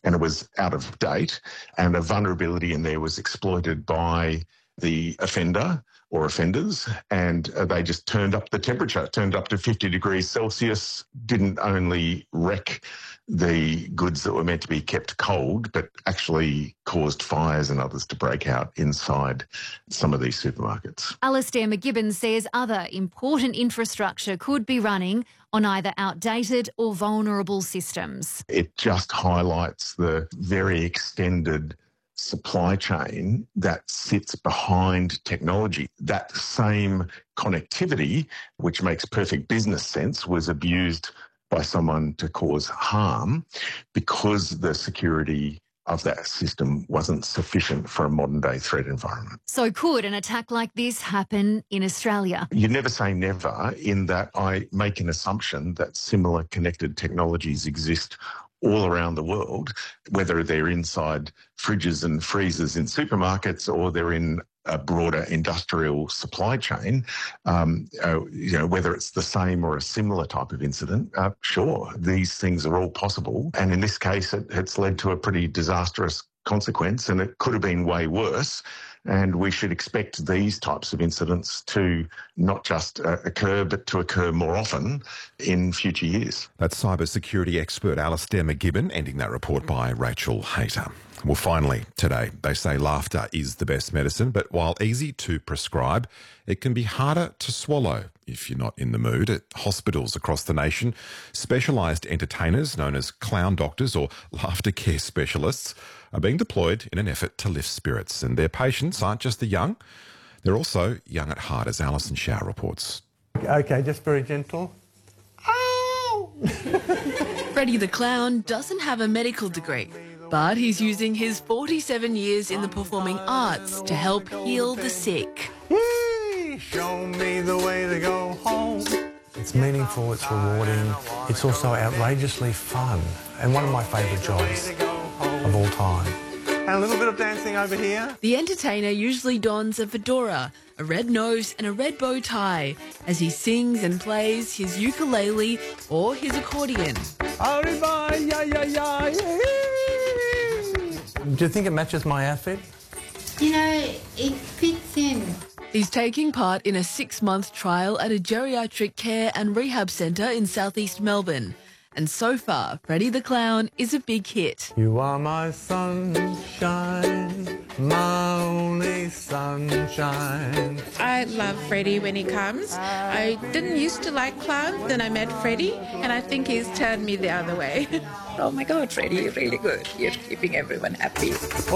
and it was out of date, and a vulnerability in there was exploited by the offender or offenders, and they just turned up the temperature, turned up to 50 degrees Celsius, didn't only wreck the goods that were meant to be kept cold, but actually caused fires and others to break out inside some of these supermarkets. Alastair McGibbon says other important infrastructure could be running on either outdated or vulnerable systems. It just highlights the very extended supply chain that sits behind technology. That same connectivity, which makes perfect business sense, was abused by someone to cause harm because the security of that system wasn't sufficient for a modern-day threat environment. So could an attack like this happen in Australia? You never say never, in that I make an assumption that similar connected technologies exist all around the world, whether they're inside fridges and freezers in supermarkets or they're in a broader industrial supply chain, whether it's the same or a similar type of incident, sure, these things are all possible. And in this case, it's led to a pretty disastrous consequence, and it could have been way worse. And we should expect these types of incidents to not just occur, but to occur more often in future years. That's cybersecurity expert Alastair McGibbon, ending that report by Rachel Hayter. Well, finally, today, they say laughter is the best medicine, but while easy to prescribe, it can be harder to swallow if you're not in the mood. At hospitals across the nation, specialised entertainers known as clown doctors or laughter care specialists are being deployed in an effort to lift spirits. And their patients aren't just the young, they're also young at heart, as Alison Shao reports. Okay, just very gentle. Ow! Freddie the Clown doesn't have a medical degree, but he's using his 47 years in the performing arts to help heal the sick. Show me the way to go home. It's meaningful, it's rewarding, it's also outrageously fun, and one of my favourite jobs of all time. And a little bit of dancing over here. The entertainer usually dons a fedora, a red nose and a red bow tie as he sings and plays his ukulele or his accordion. Arriba, yeah, yeah, yeah, yeah. Do you think it matches my outfit? You know, it fits in. He's taking part in a 6-month trial at a geriatric care and rehab centre in southeast Melbourne. And so far, Freddie the Clown is a big hit. You are my sunshine, my only sunshine. I love Freddie when he comes. I didn't used to like clowns, then I met Freddie, and I think he's turned me the other way. Oh my God, Freddie, you're really good. You're keeping everyone happy.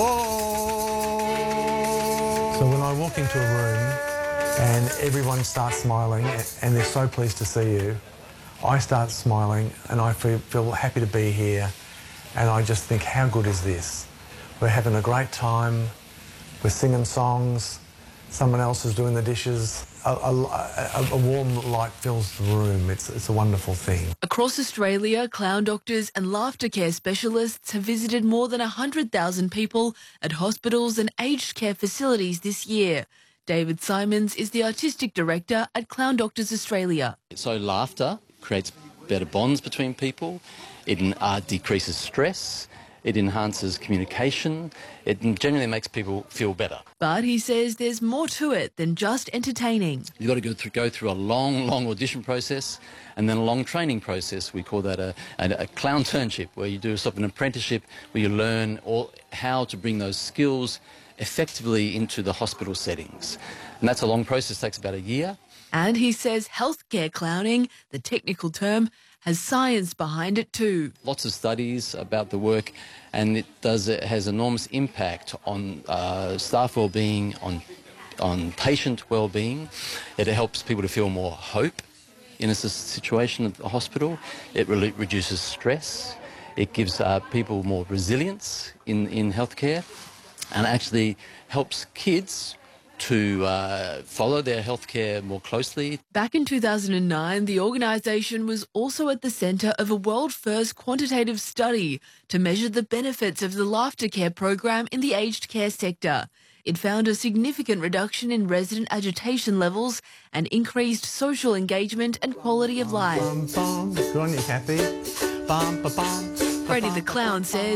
Oh! So when I walk into a room and everyone starts smiling and they're so pleased to see you, I start smiling and I feel happy to be here, and I just think, how good is this? We're having a great time, we're singing songs, someone else is doing the dishes, a warm light fills the room. It's a wonderful thing. Across Australia, clown doctors and laughter care specialists have visited more than 100,000 people at hospitals and aged care facilities this year. David Simons is the artistic director at Clown Doctors Australia. So laughter creates better bonds between people, it decreases stress, it enhances communication, it generally makes people feel better. But he says there's more to it than just entertaining. You've got to go through a long audition process and then a long training process. We call that a clown turnship, where you do sort of an apprenticeship where you learn how to bring those skills effectively into the hospital settings. And that's a long process, takes about a year. And he says healthcare clowning, the technical term, has science behind it too. Lots of studies about the work, and it has enormous impact on staff well-being, on patient well-being. It helps people to feel more hope in a situation at the hospital. It really reduces stress. It gives people more resilience in healthcare, and actually helps kids to follow their healthcare more closely. Back in 2009, the organisation was also at the centre of a world-first quantitative study to measure the benefits of the laughter care program in the aged care sector. It found a significant reduction in resident agitation levels and increased social engagement and quality of life. Good on you, Kathy. Freddie the Clown says